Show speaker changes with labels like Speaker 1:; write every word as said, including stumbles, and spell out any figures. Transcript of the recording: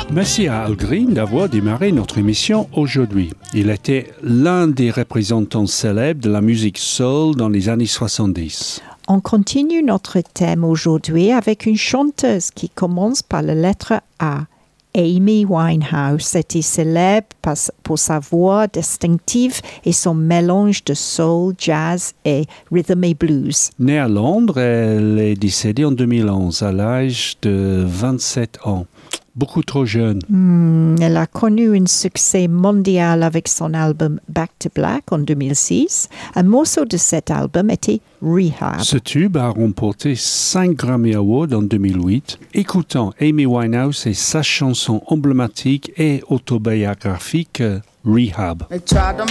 Speaker 1: Merci à Al Green d'avoir démarré notre émission aujourd'hui. Il était l'un des représentants célèbres de la musique soul dans les années soixante-dix.
Speaker 2: On continue notre thème aujourd'hui avec une chanteuse qui commence par la lettre A. Amy Winehouse était célèbre pour sa voix distinctive et son mélange de soul, jazz et rhythm and blues.
Speaker 1: Née à Londres, elle est décédée en deux mille onze à l'âge de vingt-sept ans. Beaucoup trop jeune.
Speaker 2: Mm, elle a connu un succès mondial avec son album Back to Black en deux mille six. Un morceau de cet album était Rehab.
Speaker 1: Ce tube a remporté cinq Grammy Awards en deux mille huit. Écoutons Amy Winehouse et sa chanson emblématique et autobiographique Rehab.